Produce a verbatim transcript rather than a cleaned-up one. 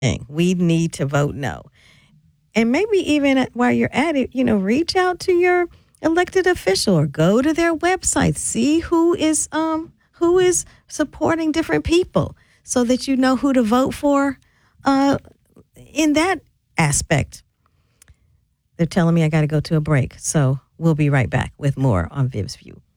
We need to vote no. And maybe even while you're at it, you know, reach out to your elected official or go to their website, see who is um who is supporting different people so that you know who to vote for uh in that aspect. They're telling me I got to go to a break. So we'll be right back with more on Viv's View.